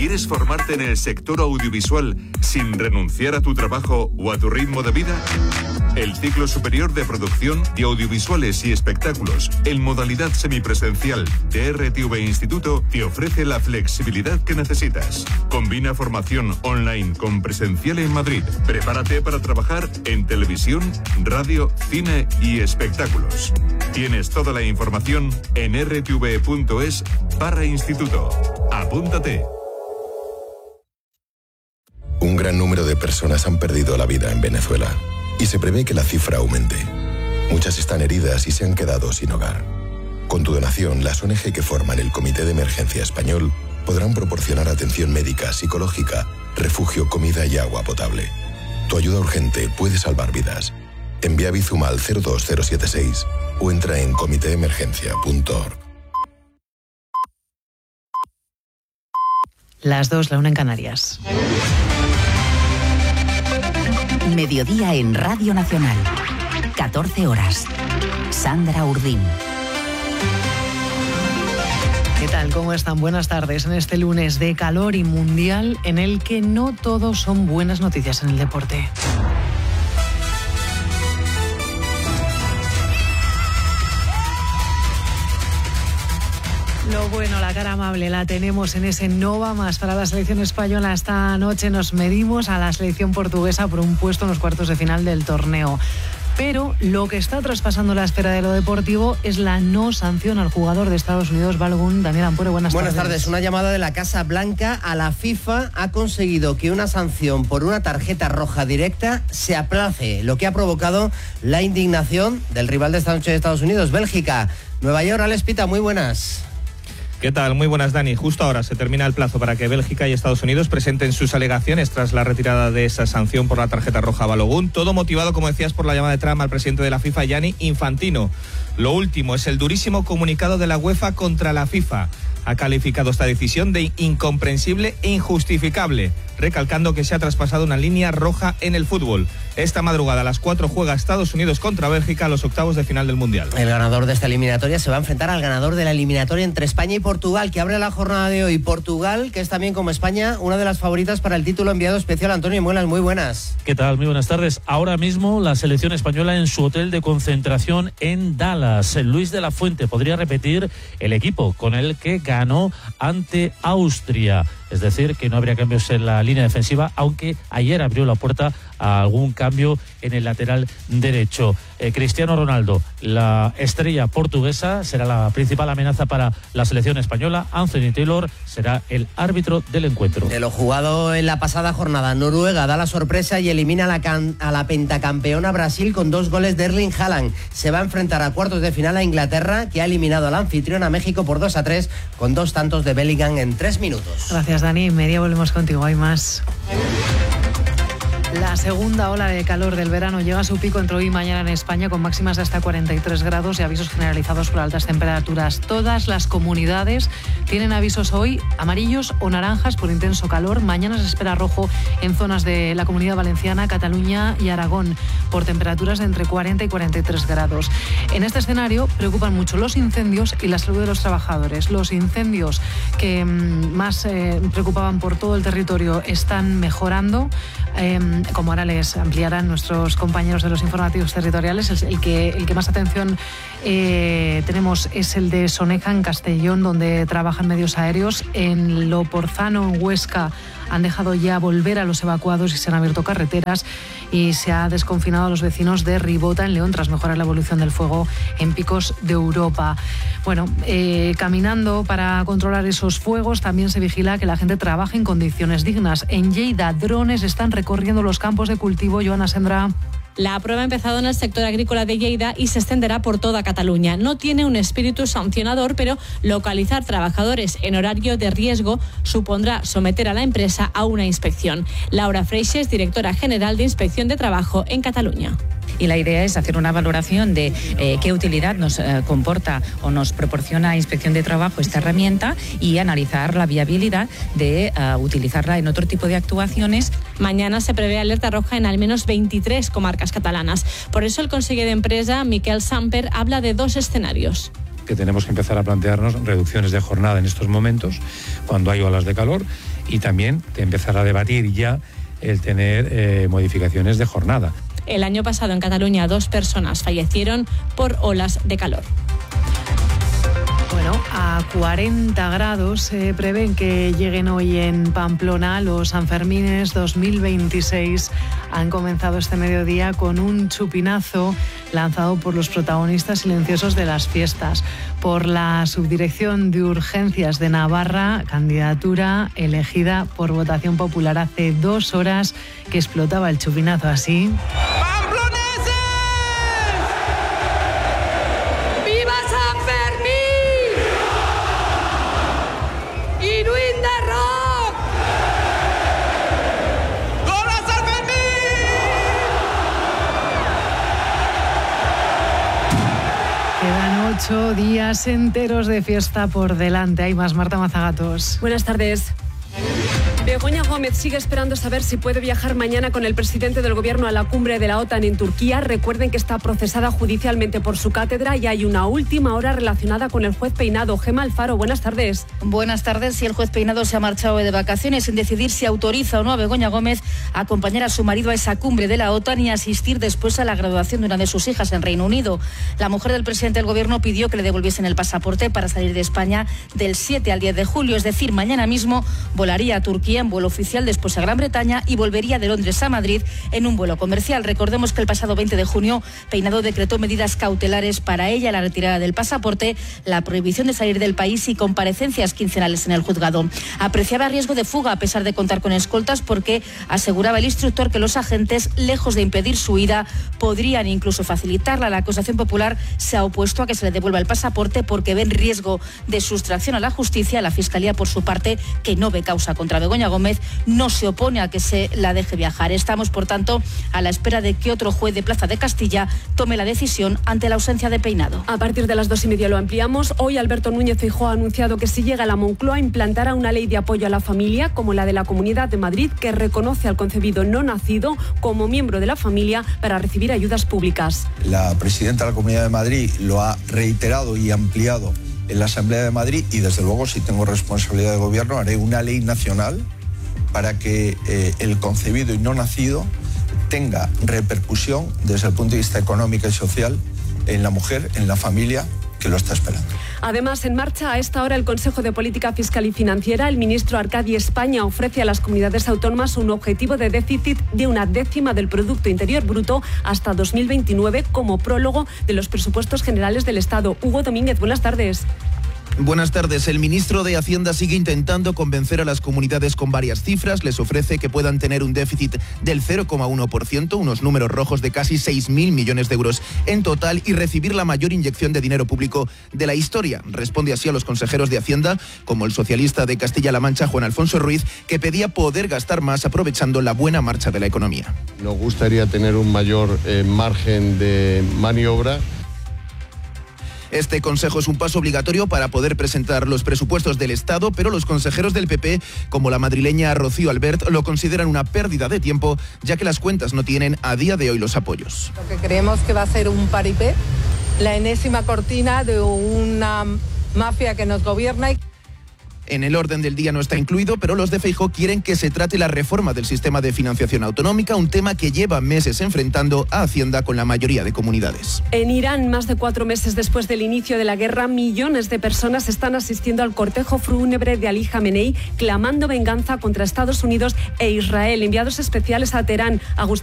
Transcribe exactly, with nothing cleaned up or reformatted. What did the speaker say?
¿Quieres formarte en el sector audiovisual sin renunciar a tu trabajo o a tu ritmo de vida? El ciclo superior de producción de audiovisuales y espectáculos en modalidad semipresencial de R T V Instituto te ofrece la flexibilidad que necesitas. Combina formación online con presencial en Madrid. Prepárate para trabajar en televisión, radio, cine y espectáculos. Tienes toda la información en r t v punto es barra instituto. Apúntate. Un gran número de personas han perdido la vida en Venezuela y se prevé que la cifra aumente. Muchas están heridas y se han quedado sin hogar. Con tu donación, las O N G que forman el Comité de Emergencia Español podrán proporcionar atención médica, psicológica, refugio, comida y agua potable. Tu ayuda urgente puede salvar vidas. Envía Bizum al cero dos cero siete seis o entra en comité emergencia punto org. Las dos, la una en Canarias. Mediodía en Radio Nacional. catorce horas. Sandra Urdín. ¿Qué tal? ¿Cómo están? Buenas tardes en este lunes de calor y mundial en el que no todo son buenas noticias en el deporte. Lo bueno, la cara amable la tenemos en ese no va más para la selección española. Esta noche nos medimos a la selección portuguesa por un puesto en los cuartos de final del torneo. Pero lo que está traspasando la esfera de lo deportivo es la no sanción al jugador de Estados Unidos, Balogun. Daniel Ampuero, buenas tardes. Buenas tardes. Una llamada de la Casa Blanca a la FIFA ha conseguido que una sanción por una tarjeta roja directa se aplace, lo que ha provocado la indignación del rival de esta noche de Estados Unidos, Bélgica. Nueva York, Alex Pita, muy buenas. ¿Qué tal? Muy buenas, Dani. Justo ahora se termina el plazo para que Bélgica y Estados Unidos presenten sus alegaciones tras la retirada de esa sanción por la tarjeta roja a Balogun. Todo motivado, como decías, por la llamada de Trump al presidente de la FIFA, Gianni Infantino. Lo último es el durísimo comunicado de la UEFA contra la FIFA. Ha calificado esta decisión de incomprensible e injustificable, recalcando que se ha traspasado una línea roja en el fútbol. Esta madrugada a las cuatro juega Estados Unidos contra Bélgica a los octavos de final del Mundial. El ganador de esta eliminatoria se va a enfrentar al ganador de la eliminatoria entre España y Portugal, que abre la jornada de hoy. Portugal, que es también como España una de las favoritas para el título. Enviado especial Antonio Muelas, muy buenas. ¿Qué tal? Muy buenas tardes. Ahora mismo la selección española en su hotel de concentración en Dallas. Luis de la Fuente podría repetir el equipo con el que ganó ante Austria. Es decir, que no habría cambios en la línea defensiva, aunque ayer abrió la puerta a algún cambio en el lateral derecho. Eh, Cristiano Ronaldo, la estrella portuguesa, será la principal amenaza para la selección española. Anthony Taylor será el árbitro del encuentro. De lo jugado en la pasada jornada, Noruega da la sorpresa y elimina a la, can- a la pentacampeona Brasil con dos goles de Erling Haaland. Se va a enfrentar a cuartos de final a Inglaterra, que ha eliminado al anfitrión a México por dos a tres con dos tantos de Bellingham en tres minutos. Gracias, Dani. Media volvemos contigo. Hay más. La segunda ola de calor del verano llega a su pico entre hoy y mañana en España, con máximas de hasta cuarenta y tres grados y avisos generalizados por altas temperaturas. Todas las comunidades tienen avisos hoy amarillos o naranjas por intenso calor. Mañana se espera rojo en zonas de la Comunidad Valenciana, Cataluña y Aragón por temperaturas de entre cuarenta y cuarenta y tres grados. En este escenario preocupan mucho los incendios y la salud de los trabajadores. Los incendios que mmm, más eh, preocupaban por todo el territorio están mejorando. Eh, como ahora les ampliarán nuestros compañeros de los informativos territoriales, el, el, que, el que más atención eh, tenemos es el de Soneja, en Castellón, donde trabajan medios aéreos. En Loporzano, en Huesca, han dejado ya volver a los evacuados y se han abierto carreteras, y se ha desconfinado a los vecinos de Ribota, en León, tras mejorar la evolución del fuego en picos de Europa. Bueno, eh, caminando para controlar esos fuegos, también se vigila que la gente trabaje en condiciones dignas. En Lleida, drones están recorriendo los campos de cultivo. Joana Sendra. La prueba ha empezado en el sector agrícola de Lleida y se extenderá por toda Cataluña. No tiene un espíritu sancionador, pero localizar trabajadores en horario de riesgo supondrá someter a la empresa a una inspección. Laura Freixes, directora general de Inspección de Trabajo en Cataluña. Y la idea es hacer una valoración de eh, qué utilidad nos eh, comporta o nos proporciona Inspección de Trabajo esta herramienta, y analizar la viabilidad de uh, utilizarla en otro tipo de actuaciones. Mañana se prevé alerta roja en al menos veintitrés comarcas catalanas. Por eso el conseller de Empresa, Miquel Samper, habla de dos escenarios. que tenemos que empezar a plantearnos reducciones de jornada en estos momentos, cuando hay olas de calor, y también de empezar a debatir ya el tener eh, modificaciones de jornada. El año pasado en Cataluña dos personas fallecieron por olas de calor. Bueno, a cuarenta grados se prevén que lleguen hoy en Pamplona. Los Sanfermines dos mil veintiséis han comenzado este mediodía con un chupinazo lanzado por los protagonistas silenciosos de las fiestas. Por la Subdirección de Urgencias de Navarra, candidatura elegida por votación popular hace dos horas, que explotaba el chupinazo así. Ocho días enteros de fiesta por delante. Hay más. Marta Mazagatos. Buenas tardes. Begoña Gómez sigue esperando saber si puede viajar mañana con el presidente del gobierno a la cumbre de la OTAN en Turquía. Recuerden que está procesada judicialmente por su cátedra y hay una última hora relacionada con el juez Peinado. Gemma Alfaro, buenas tardes. Buenas tardes. Y el juez Peinado se ha marchado de vacaciones sin decidir si autoriza o no a Begoña Gómez a acompañar a su marido a esa cumbre de la OTAN y asistir después a la graduación de una de sus hijas en Reino Unido. La mujer del presidente del gobierno pidió que le devolviesen el pasaporte para salir de España del siete al diez de julio, es decir, mañana mismo volaría a Turquía en vuelo oficial, después a Gran Bretaña y volvería de Londres a Madrid en un vuelo comercial. Recordemos que el pasado veinte de junio Peinado decretó medidas cautelares para ella, la retirada del pasaporte, la prohibición de salir del país y comparecencias quincenales en el juzgado. Apreciaba riesgo de fuga a pesar de contar con escoltas porque aseguraba el instructor que los agentes, lejos de impedir su huida, podrían incluso facilitarla. La acusación popular se ha opuesto a que se le devuelva el pasaporte porque ven riesgo de sustracción a la justicia. La Fiscalía, por su parte, que no ve causa contra Begoña Gómez, no se opone a que se la deje viajar. Estamos, por tanto, a la espera de que otro juez de Plaza de Castilla tome la decisión ante la ausencia de Peinado. A partir de las dos y media lo ampliamos. Hoy Alberto Núñez Feijóo ha anunciado que si llega a la Moncloa implantará una ley de apoyo a la familia como la de la Comunidad de Madrid, que reconoce al concebido no nacido como miembro de la familia para recibir ayudas públicas. La presidenta de la Comunidad de Madrid lo ha reiterado y ampliado en la Asamblea de Madrid y, desde luego, si tengo responsabilidad de gobierno, haré una ley nacional para que eh, el concebido y no nacido tenga repercusión desde el punto de vista económico y social en la mujer, en la familia que lo está esperando. Además, en marcha a esta hora el Consejo de Política Fiscal y Financiera. El ministro Arcadi España ofrece a las comunidades autónomas un objetivo de déficit de una décima del Producto Interior Bruto hasta dos mil veintinueve como prólogo de los presupuestos generales del Estado. Hugo Domínguez, buenas tardes. Buenas tardes. El ministro de Hacienda sigue intentando convencer a las comunidades con varias cifras. Les ofrece que puedan tener un déficit del cero coma uno por ciento, unos números rojos de casi seis mil millones de euros en total, y recibir la mayor inyección de dinero público de la historia. Responde así a los consejeros de Hacienda, como el socialista de Castilla-La Mancha, Juan Alfonso Ruiz, que pedía poder gastar más aprovechando la buena marcha de la economía. Nos gustaría tener un mayor eh, margen de maniobra. Este consejo es un paso obligatorio para poder presentar los presupuestos del Estado, pero los consejeros del P P, como la madrileña Rocío Albert, lo consideran una pérdida de tiempo, ya que las cuentas no tienen a día de hoy los apoyos. Lo que creemos que va a ser un paripé, la enésima cortina de una mafia que nos gobierna. Y En el orden del día no está incluido, pero los de Feijóo quieren que se trate la reforma del sistema de financiación autonómica, un tema que lleva meses enfrentando a Hacienda con la mayoría de comunidades. En Irán, más de cuatro meses después del inicio de la guerra, millones de personas están asistiendo al cortejo fúnebre de Ali Jamenei, clamando venganza contra Estados Unidos e Israel. Enviados especiales a Teherán, Agustín